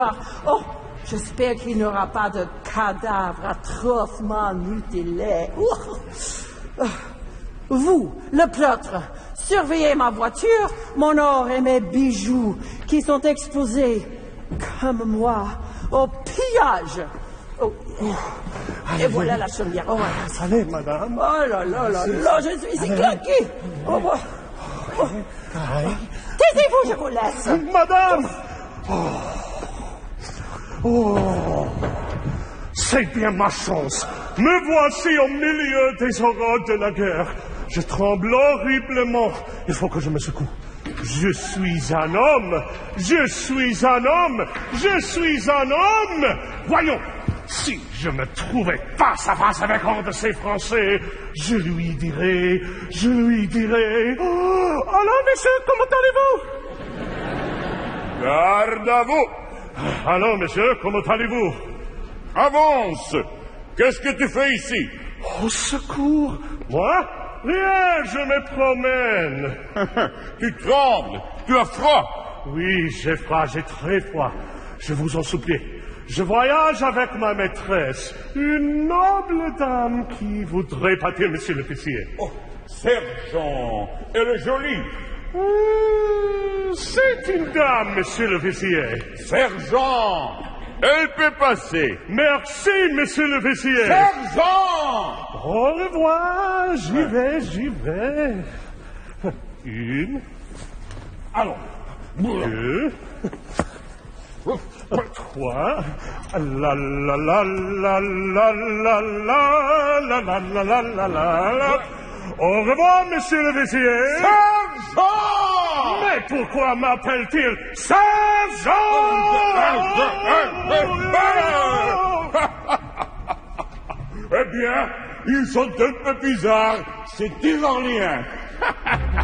Oh, j'espère qu'il n'y aura pas de cadavre atrocement mutilé. Vous, le plâtre, surveillez ma voiture, mon or et mes bijoux qui sont exposés, comme moi, au pillage. Et voilà la chaumière. Oh, Allez, madame. Oh là là là là, je suis ici claqué. Taisez-vous, je vous laisse. Madame. C'est bien ma chance. Me voici au milieu des horreurs de la guerre. Je tremble horriblement. Il faut que je me secoue. Je suis un homme. Je suis un homme. Je suis un homme. Voyons. Si je me trouvais face à face avec un de ces Français, je lui dirais... Oh, alors, monsieur, comment allez-vous? Garde à vous. Alors, monsieur, comment allez-vous? Avance. Qu'est-ce que tu fais ici? Au secours. Moi? Rien, je me promène. Tu trembles. Tu as froid. Oui, j'ai froid, j'ai très froid. Je vous en supplie. Je voyage avec ma maîtresse, une noble dame qui voudrait pâtir, monsieur l'officier. Oh, sergent, elle est jolie. C'est une dame, monsieur l'officier. Sergent, elle peut passer. Merci, monsieur l'officier. Sergent! Au revoir, j'y vais. Une. Allons. Deux. 3. La la la la la la la la la la la. Au revoir, monsieur l'officier. Sergent! Mais pourquoi m'appelle-t-il Sergent? Eh bien, ils sont un peu bizarres, ces Tyranniens.